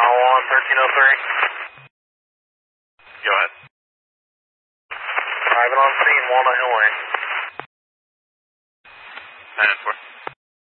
Go ahead. Arriving on scene, Walnut Hill Lane. 9 and 4.